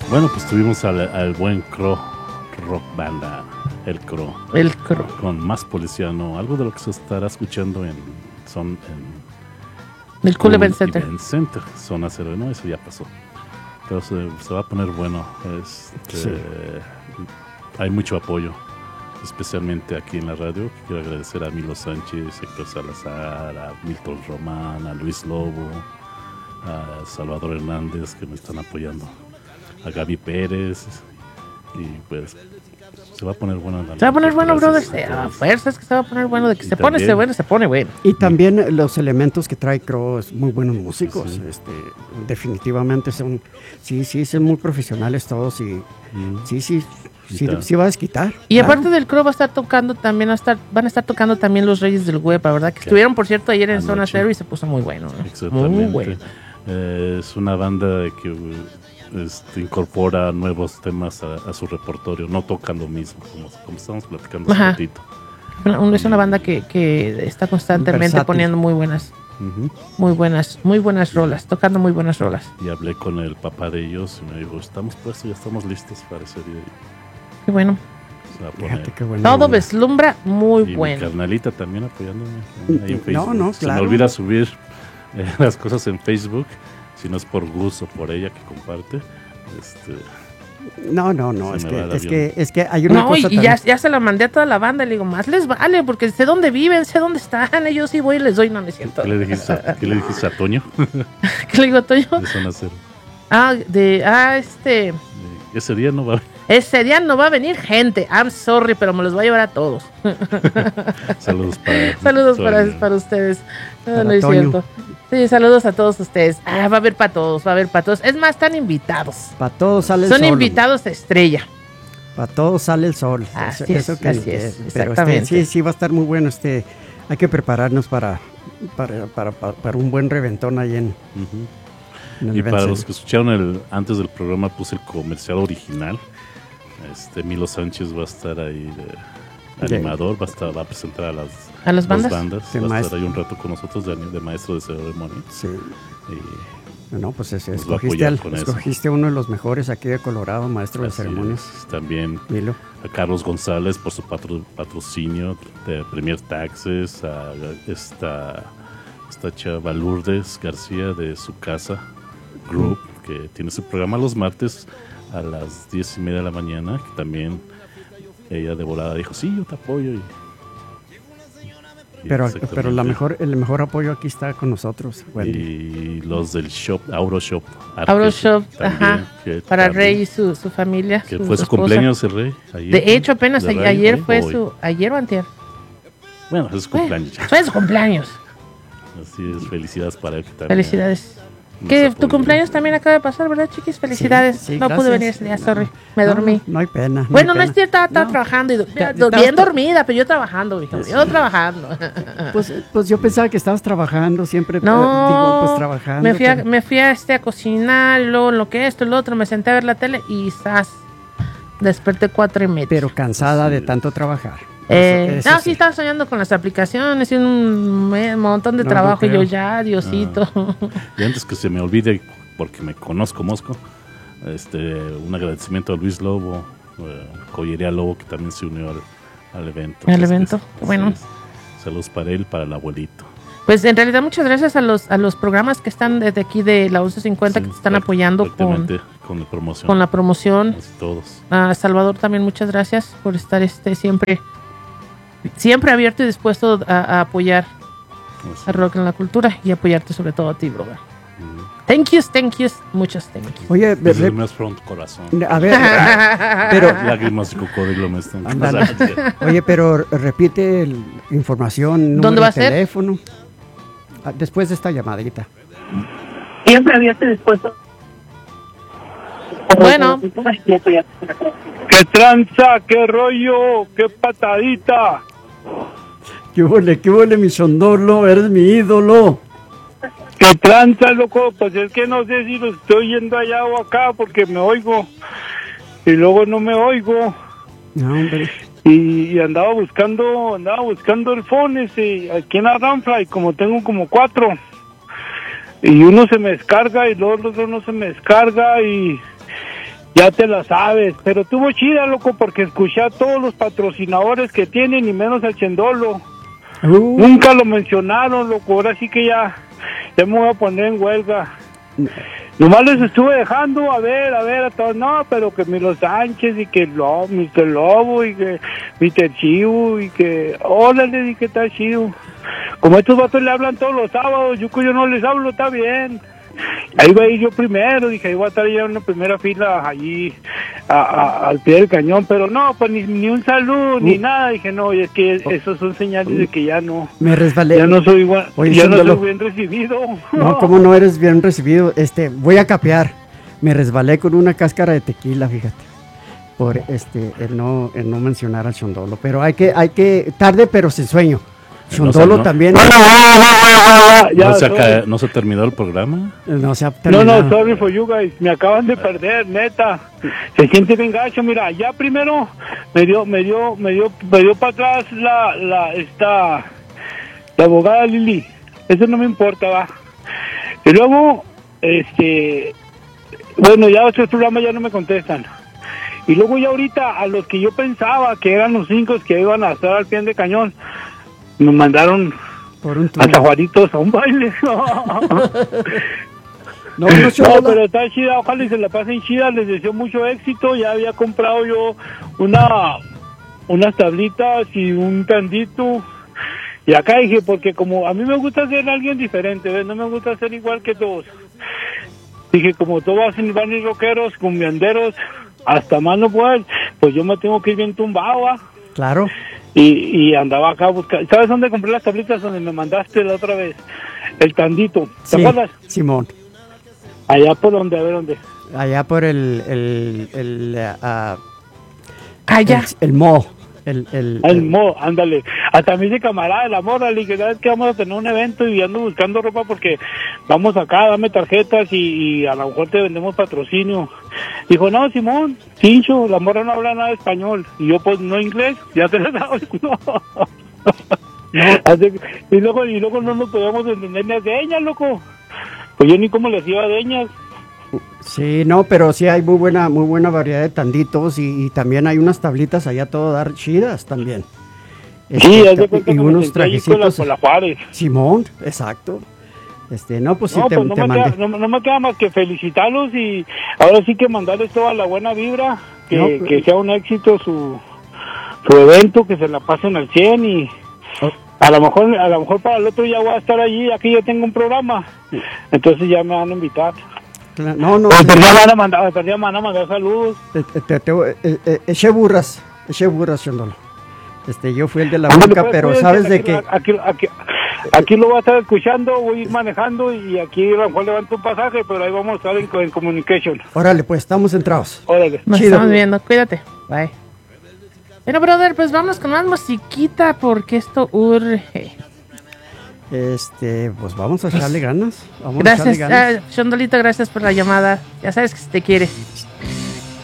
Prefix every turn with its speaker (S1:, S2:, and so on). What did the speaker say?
S1: Bueno, pues tuvimos al buen Crow Rock Banda, el Crow.
S2: El Crow.
S1: Con Más Policiano, algo de lo que se estará escuchando en
S2: el Cool Event Center.
S1: Zona Cero, no, eso ya pasó. Pero se va a poner bueno. Sí. Hay mucho apoyo, especialmente aquí en la radio. Quiero agradecer a Milo Sánchez, Héctor Salazar, a Milton Román, a Luis Lobo, a Salvador Hernández, que me están apoyando, a Gaby Pérez, y pues se va a poner bueno.
S2: Se va a poner bueno, brother. A fuerzas que se va a poner bueno. De que se pone bueno.
S3: Y también los elementos que trae Crow es muy buenos músicos. Sí. Definitivamente son muy profesionales todos y sí va a desquitar.
S2: Y aparte del Crow va a estar tocando también, van a estar tocando también los Reyes del Web, ¿verdad? Que estuvieron, por cierto, ayer en Zona Cero y se puso muy bueno.
S1: Exactamente. Muy bueno. Es una banda que incorpora nuevos temas a su repertorio, no tocan lo mismo, como estamos platicando hace un ratito.
S2: Es una banda que está constantemente poniendo muy buenas rolas, tocando muy buenas rolas.
S1: Y hablé con el papá de ellos y me dijo, estamos puestos, ya estamos listos para ese día.
S2: Qué bueno. Todo vislumbra muy
S1: y
S2: bueno.
S1: Mi carnalita también apoyándome ahí en Facebook.
S3: No,
S1: se me olvida subir las cosas en Facebook, si no es por gusto por ella que comparte.
S3: No, es que hay una cosa.
S2: Y ya se la mandé a toda la banda, le digo, más les vale, porque sé dónde viven, sé dónde están, ellos sí voy y les doy, no es cierto.
S1: ¿Qué le dijiste a Toño?
S2: ¿Qué le digo a Toño?
S1: De Zona Cero.
S2: Ese día no va a venir gente. I'm sorry, pero me los voy a llevar a todos. Saludos para ustedes. No es cierto. Sí, saludos a todos ustedes. Va a haber para todos. Es más, están invitados.
S3: Para todos sale el sol.
S2: Son invitados de estrella.
S3: Para todos sale el sol.
S2: Así es,
S3: pero sí va a estar muy bueno. Hay que prepararnos para un buen reventón ahí en
S1: y para los que escucharon antes del programa, puse el comercial original. Milo Sánchez va a estar ahí de animador, va a presentar a las bandas. Va a estar ahí un rato con nosotros de maestro de ceremonia.
S3: Sí. Pues escogiste uno de los mejores aquí de Colorado, maestro de ceremonias.
S1: También
S3: Milo.
S1: A Carlos González por su patrocinio de Premier Taxes, a esta chava Lourdes García de Su Casa Group, que tiene su programa los martes a las 10:30 de la mañana, que también ella de volada dijo, sí, yo te apoyo.
S3: Pero el mejor apoyo aquí está con nosotros, Wendy.
S1: Y los del Auroshop,
S2: también, para Rey y su familia.
S1: Que fue su cumpleaños el Rey.
S2: Ayer, de hecho, apenas ayer fue ayer o antier.
S1: Bueno, es su cumpleaños.
S2: Fue su cumpleaños.
S1: Así es, felicidades para él.
S2: Felicidades. Que tu cumpleaños también acaba de pasar, ¿verdad, chiquis? Felicidades.
S3: Sí,
S2: no pude venir ese día, sorry. Me dormí.
S3: No hay pena.
S2: Bueno, no es cierto, estaba trabajando. Bien dormida, pero yo trabajando, hijo. Yo trabajando.
S3: Pues yo pensaba que estabas trabajando siempre. No, trabajando.
S2: Me fui a cocinar, y luego lo que esto y lo otro. Me senté a ver la tele y desperté 4:30.
S3: Pero cansada de tanto trabajar.
S2: Sí, estaba soñando con las aplicaciones y un montón de trabajo y yo Diosito.
S1: Y antes que se me olvide, porque me conozco Mosco, un agradecimiento a Luis Lobo, Joyería Lobo, que también se unió al evento.
S2: Bueno.
S1: Saludos para él, para el abuelito.
S2: Pues en realidad muchas gracias a los programas que están desde aquí de la 1150 que te están apoyando con la promoción.
S1: Todos.
S2: A Salvador también muchas gracias por estar siempre abierto y dispuesto a apoyar a Rock en la Cultura y apoyarte sobre todo a ti, brother. Thank yous, muchas thank yous.
S3: Oye,
S1: más pronto corazón.
S3: A ver, pero
S1: lágrimas de cocodrilo me están.
S3: Oye, pero repite la información,
S2: ¿dónde va a
S3: ser? Teléfono. Después de esta llamadita.
S4: Siempre abierto y dispuesto.
S2: Bueno.
S4: ¿Qué tranza? ¿Qué rollo? ¿Qué patadita?
S3: ¿Qué huele, mi sondolo? Eres mi ídolo.
S4: ¿Qué tranza, loco? Pues es que no sé si lo estoy yendo allá o acá porque me oigo. Y luego no me oigo.
S3: No, hombre.
S4: Y andaba buscando el phone aquí en Arranfla y como tengo como 4. Y uno se me descarga y luego el otro no se me descarga y Ya te la sabes, pero estuvo chida, loco, porque escuché a todos los patrocinadores que tienen, y menos al Chendolo. Nunca lo mencionaron, loco, ahora sí que ya me voy a poner en huelga. Nomás les estuve dejando, a ver, a todos, no, pero que Milo Sánchez, y que Mr. Lobo, y que Mr. Chivo, y que, órale, y que está chido. Como estos vatos le hablan todos los sábados, yo no les hablo, está bien. Ahí iba a ir yo primero, dije, ahí voy a estar ya en la primera fila, allí, al pie del cañón, pero no, pues ni un saludo, ni nada, dije, no, y es que esos son señales de que ya no.
S3: Me resbalé.
S4: Ya no soy igual,
S3: Oye,
S4: ya no soy bien recibido.
S3: No, ¿cómo no eres bien recibido? Voy a capear. Me resbalé con una cáscara de tequila, fíjate, por el no mencionar al Chondolo, pero hay que, tarde pero sin sueño. Chondolo también.
S1: ¿No se terminó el programa?
S3: No se ha terminado.
S4: No, sorry for you guys. Me acaban de perder, neta. Se siente bien gacho. Mira, ya primero me dio para atrás la abogada Lili. Eso no me importa, va. Y luego, bueno, ya otros programas ya no me contestan. Y luego ya ahorita, a los que yo pensaba que eran los 5 que iban a estar al pie de cañón, me mandaron a Tajuaritos a un baile. No, pero está chida, ojalá y se la pasen chida, les deseo mucho éxito. Ya había comprado yo unas tablitas y un tandito. Y acá dije, porque como a mí me gusta ser alguien diferente, ¿ves? No me gusta ser igual que todos. Dije, como todos van a ir rockeros, cumbianderos, hasta más no pueden, pues yo me tengo que ir bien tumbado, ¿va?
S3: Claro.
S4: Y andaba acá buscando. ¿Sabes dónde compré las tablitas? Donde me mandaste la otra vez. El tandito. ¿Te acuerdas?
S3: Simón.
S4: Allá por donde, a ver dónde.
S3: Allá por el mo.
S4: El mo, ándale. Hasta me dice camarada de la morra, le dije, ¿sabes qué? Vamos a tener un evento y ando buscando ropa porque vamos acá, dame tarjetas y a lo mejor te vendemos patrocinio. Dijo, no, Simón, Cincho, la morra no habla nada de español. Y yo, pues, no inglés, ya te la sabes, no. Y luego no nos podíamos entender ni a señas, loco. Pues yo ni cómo les iba a señas.
S3: Sí, no, pero sí hay muy buena variedad de tanditos y también hay unas tablitas allá todo dar chidas también.
S4: Sí, haz de cuenta
S3: y
S4: que
S3: unos trajecitos.
S4: por la Juárez.
S3: Simón, exacto. No, pues sí,
S4: no me queda más que felicitarlos y ahora sí que mandarles toda la buena vibra, que sea un éxito su evento, que se la pasen al 100 y a lo mejor para el otro ya voy a estar allí, aquí ya tengo un programa, entonces ya me van a invitar.
S3: No.
S4: Ya me van a mandar saludos.
S3: Eché burras, Chondolo. Yo fui el de la boca, pero sabes de que...
S4: Aquí lo voy a estar escuchando, voy a ir manejando y aquí a lo mejor levanto un pasaje, pero ahí vamos a estar en communication.
S3: Órale, pues, estamos entrados.
S4: Órale.
S2: Nos estamos viendo, cuídate. Bye. Bueno, brother, pues vamos con más musiquita porque esto urge.
S3: Pues vamos a echarle ganas.
S2: Gracias, Chondolito, gracias por la llamada. Ya sabes que se te quiere.